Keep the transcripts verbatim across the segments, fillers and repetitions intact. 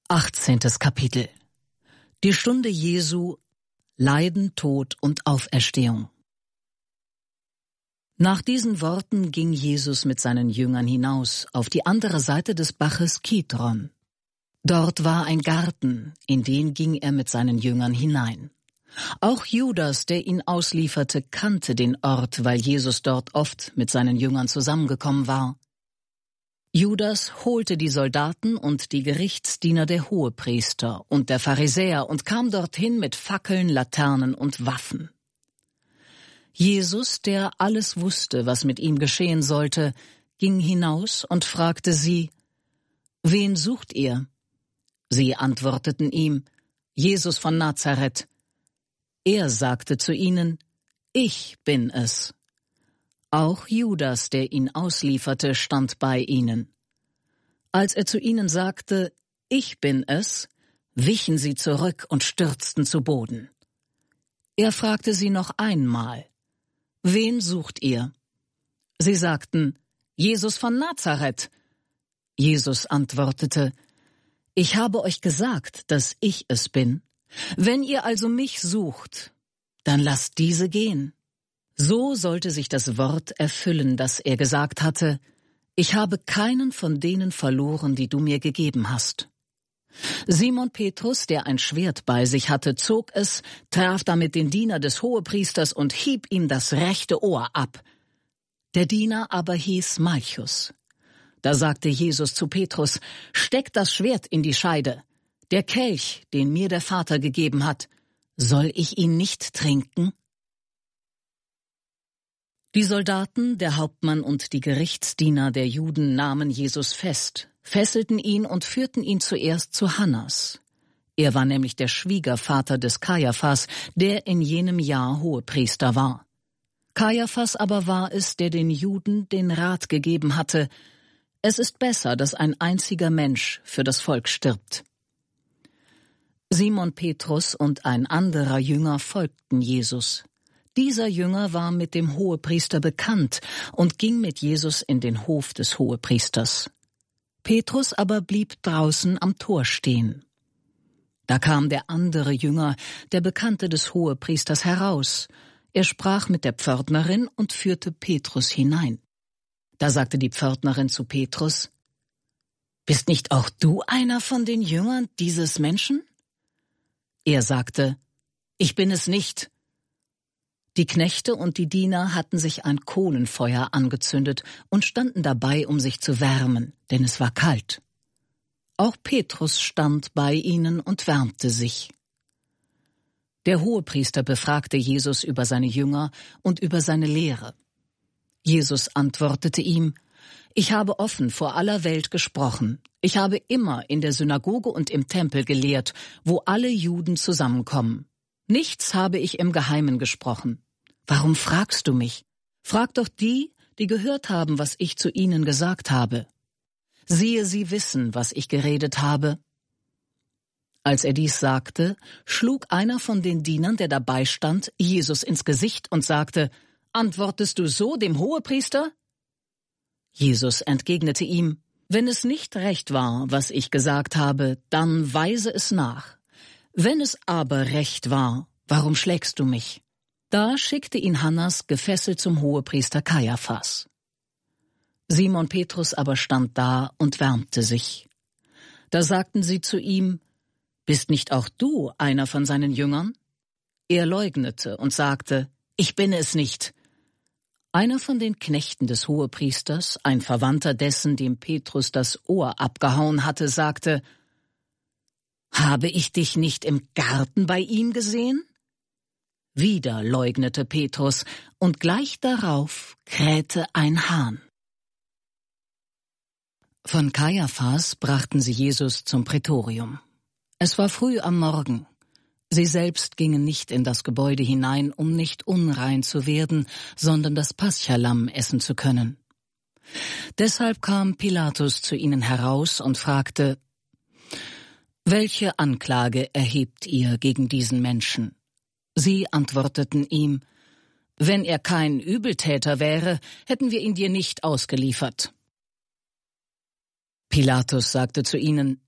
Achtzehntes Kapitel. Die Stunde Jesu, Leiden, Tod und Auferstehung. Nach diesen Worten ging Jesus mit seinen Jüngern hinaus auf die andere Seite des Baches Kidron. Dort war ein Garten, in den ging er mit seinen Jüngern hinein. Auch Judas, der ihn auslieferte, kannte den Ort, weil Jesus dort oft mit seinen Jüngern zusammengekommen war. Judas holte die Soldaten und die Gerichtsdiener der Hohepriester und der Pharisäer und kam dorthin mit Fackeln, Laternen und Waffen. Jesus, der alles wusste, was mit ihm geschehen sollte, ging hinaus und fragte sie: »Wen sucht ihr?« Sie antworteten ihm: »Jesus von Nazareth.« Er sagte zu ihnen: »Ich bin es.« Auch Judas, der ihn auslieferte, stand bei ihnen. Als er zu ihnen sagte: »Ich bin es«, wichen sie zurück und stürzten zu Boden. Er fragte sie noch einmal: »Wen sucht ihr?« Sie sagten: »Jesus von Nazareth.« Jesus antwortete: »Ich habe euch gesagt, dass ich es bin. Wenn ihr also mich sucht, dann lasst diese gehen.« So sollte sich das Wort erfüllen, das er gesagt hatte: »Ich habe keinen von denen verloren, die du mir gegeben hast.« Simon Petrus, der ein Schwert bei sich hatte, zog es, traf damit den Diener des Hohepriesters und hieb ihm das rechte Ohr ab. Der Diener aber hieß Malchus. Da sagte Jesus zu Petrus: »Steck das Schwert in die Scheide. Der Kelch, den mir der Vater gegeben hat, soll ich ihn nicht trinken?« Die Soldaten, der Hauptmann und die Gerichtsdiener der Juden nahmen Jesus fest, fesselten ihn und führten ihn zuerst zu Hannas. Er war nämlich der Schwiegervater des Kajaphas, der in jenem Jahr Hohepriester war. Kajaphas aber war es, der den Juden den Rat gegeben hatte: Es ist besser, dass ein einziger Mensch für das Volk stirbt. Simon Petrus und ein anderer Jünger folgten Jesus. Dieser Jünger war mit dem Hohepriester bekannt und ging mit Jesus in den Hof des Hohepriesters. Petrus aber blieb draußen am Tor stehen. Da kam der andere Jünger, der Bekannte des Hohepriesters, heraus. Er sprach mit der Pförtnerin und führte Petrus hinein. Da sagte die Pförtnerin zu Petrus: »Bist nicht auch du einer von den Jüngern dieses Menschen?« Er sagte: »Ich bin es nicht.« Die Knechte und die Diener hatten sich ein Kohlenfeuer angezündet und standen dabei, um sich zu wärmen, denn es war kalt. Auch Petrus stand bei ihnen und wärmte sich. Der Hohepriester befragte Jesus über seine Jünger und über seine Lehre. Jesus antwortete ihm: »Ich habe offen vor aller Welt gesprochen. Ich habe immer in der Synagoge und im Tempel gelehrt, wo alle Juden zusammenkommen. Nichts habe ich im Geheimen gesprochen. Warum fragst du mich? Frag doch die, die gehört haben, was ich zu ihnen gesagt habe. Siehe, sie wissen, was ich geredet habe.« Als er dies sagte, schlug einer von den Dienern, der dabei stand, Jesus ins Gesicht und sagte: »Antwortest du so dem Hohepriester?« Jesus entgegnete ihm: »Wenn es nicht recht war, was ich gesagt habe, dann weise es nach. Wenn es aber recht war, warum schlägst du mich?« Da schickte ihn Hannas gefesselt zum Hohepriester Kajaphas. Simon Petrus aber stand da und wärmte sich. Da sagten sie zu ihm: »Bist nicht auch du einer von seinen Jüngern?« Er leugnete und sagte: »Ich bin es nicht.« Einer von den Knechten des Hohepriesters, ein Verwandter dessen, dem Petrus das Ohr abgehauen hatte, sagte: »Habe ich dich nicht im Garten bei ihm gesehen?« Wieder leugnete Petrus, und gleich darauf krähte ein Hahn. Von Kajaphas brachten sie Jesus zum Prätorium. Es war früh am Morgen. Sie selbst gingen nicht in das Gebäude hinein, um nicht unrein zu werden, sondern das Paschalamm essen zu können. Deshalb kam Pilatus zu ihnen heraus und fragte: »Welche Anklage erhebt ihr gegen diesen Menschen?« Sie antworteten ihm: »Wenn er kein Übeltäter wäre, hätten wir ihn dir nicht ausgeliefert.« Pilatus sagte zu ihnen: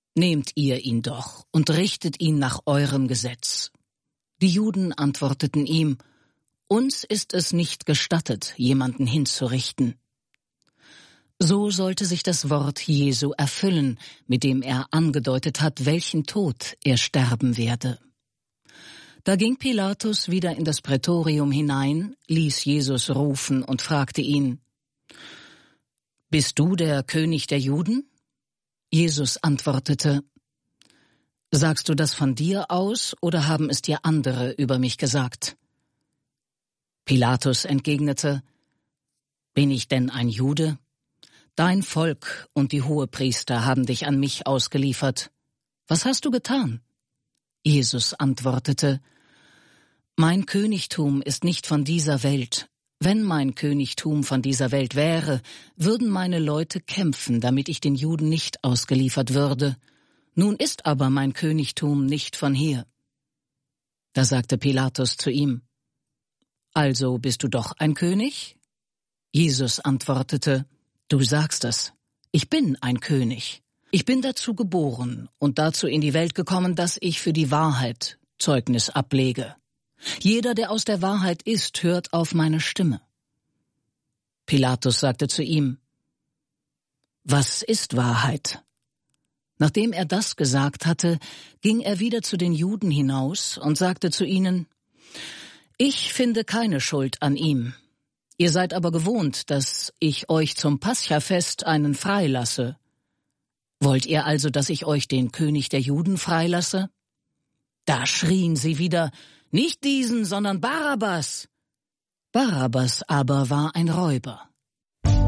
»Nehmt ihr ihn doch und richtet ihn nach eurem Gesetz.« Die Juden antworteten ihm, »Uns ist es nicht gestattet, jemanden hinzurichten.« So sollte sich das Wort Jesu erfüllen, mit dem er angedeutet hat, welchen Tod er sterben werde. Da ging Pilatus wieder in das Prätorium hinein, ließ Jesus rufen und fragte ihn, »Bist du der König der Juden?« Jesus antwortete, »Sagst du das von dir aus, oder haben es dir andere über mich gesagt?« Pilatus entgegnete, »Bin ich denn ein Jude? Dein Volk und die Hohepriester haben dich an mich ausgeliefert. Was hast du getan?« Jesus antwortete, »Mein Königtum ist nicht von dieser Welt. Wenn mein Königtum von dieser Welt wäre, würden meine Leute kämpfen, damit ich den Juden nicht ausgeliefert würde. Nun ist aber mein Königtum nicht von hier.« Da sagte Pilatus zu ihm, »Also bist du doch ein König?« Jesus antwortete, »Du sagst es, ich bin ein König. Ich bin dazu geboren und dazu in die Welt gekommen, dass ich für die Wahrheit Zeugnis ablege. Jeder, der aus der Wahrheit ist, hört auf meine Stimme.« Pilatus sagte zu ihm, »Was ist Wahrheit?« Nachdem er das gesagt hatte, ging er wieder zu den Juden hinaus und sagte zu ihnen, »Ich finde keine Schuld an ihm. Ihr seid aber gewohnt, dass ich euch zum Paschafest einen freilasse. Wollt ihr also, dass ich euch den König der Juden freilasse?« Da schrien sie wieder, »Nicht diesen, sondern Barabbas!« Barabbas aber war ein Räuber.